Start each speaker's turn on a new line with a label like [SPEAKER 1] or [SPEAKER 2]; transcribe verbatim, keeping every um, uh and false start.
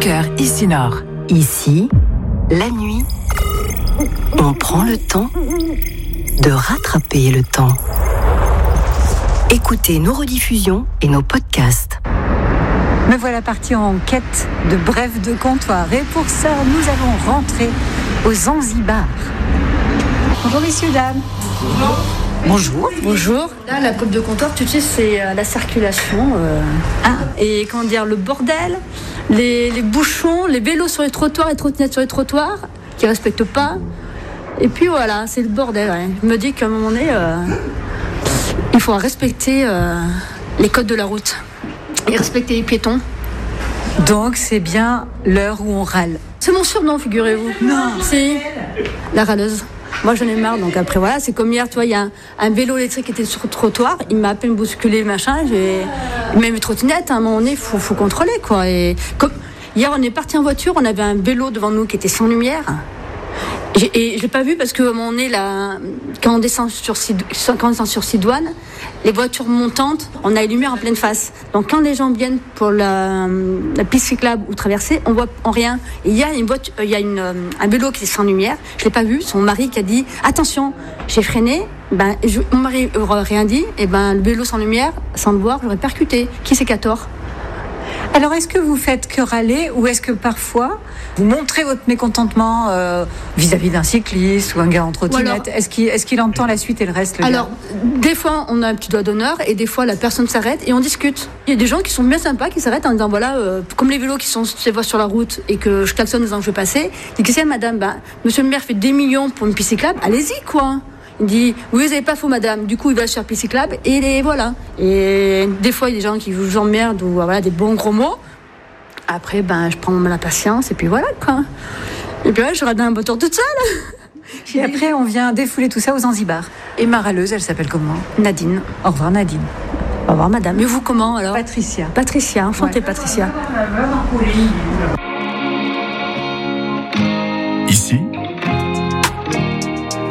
[SPEAKER 1] cœur ici Nord.
[SPEAKER 2] Ici, la nuit, on prend le temps de rattraper le temps. Écoutez nos rediffusions et nos podcasts.
[SPEAKER 3] Me voilà partie en quête de brèves de comptoir. Et pour ça, nous allons rentrer au Zanzibar. Bonjour messieurs, dames. Bonjour.
[SPEAKER 4] Bonjour. Là, la brève de comptoir, tu sais, c'est euh, la circulation. Euh, hein, et comment dire, le bordel, les, les bouchons, les vélos sur les trottoirs, les trottinettes sur les trottoirs, qui ne respectent pas. Et puis voilà, c'est le bordel. Ouais. Je me dis qu'à un moment donné, euh, il faut respecter euh, les codes de la route et respecter les piétons.
[SPEAKER 3] Donc c'est bien l'heure où on râle.
[SPEAKER 4] C'est mon surnom, figurez-vous. Non. C'est la râleuse. Moi, j'en ai marre. Donc après, voilà, c'est comme hier, tu vois, il y a un, un vélo électrique qui était sur le trottoir. Il m'a à peine bousculé, machin. J'ai... Même les trottinettes, à un moment donné, il faut, faut contrôler, quoi. Et comme... Hier, on est parti en voiture. On avait un vélo devant nous qui était sans lumière. Et je l'ai pas vu parce que, à un moment donné, là, quand on descend sur, quand on descend sur Sidoine, les voitures montantes, on a les lumières en pleine face. Donc quand les gens viennent pour la, la piste cyclable ou traverser, on voit en rien. Et il y a une voiture, il y a une, un vélo qui est sans lumière. Je l'ai pas vu. Son mari qui a dit attention. J'ai freiné. Ben, je, mon mari n'aurait rien dit. Et ben, le vélo sans lumière, sans le voir, j'aurais percuté. Qui c'est qui a tort?
[SPEAKER 3] Alors, est-ce que vous faites que râler ou est-ce que parfois vous montrez votre mécontentement euh, vis-à-vis d'un cycliste ou un gars en trottinette? alors, Est-ce qu'il, est-ce qu'il entend la suite et le reste le
[SPEAKER 4] Alors,
[SPEAKER 3] gars
[SPEAKER 4] des fois, on a un petit doigt d'honneur et des fois, la personne s'arrête et on discute. Il y a des gens qui sont bien sympas qui s'arrêtent en disant voilà, euh, comme les vélos qui sont sur la route et que je klaxonne en disant que je vais passer. Je dis qu'est-ce que c'est, madame? Ben, monsieur le maire fait des millions pour une piste cyclable, allez-y, quoi. Il dit oui, vous n'avez pas faux, madame. Du coup, il va sur la piste cyclable et les, voilà. Et des fois, il y a des gens qui vous emmerdent ou voilà, des bons gros mots. Après, ben, je prends la patience et puis voilà, quoi. Et puis ouais, je rate dans un moteur toute seule.
[SPEAKER 3] Et après, on vient défouler tout ça aux Zanzibar. Et ma râleuse, elle s'appelle comment?
[SPEAKER 4] Nadine.
[SPEAKER 3] Au revoir, Nadine.
[SPEAKER 4] Au revoir, madame. Et vous, comment alors?
[SPEAKER 3] Patricia.
[SPEAKER 4] Patricia, enchantée, ouais. Patricia.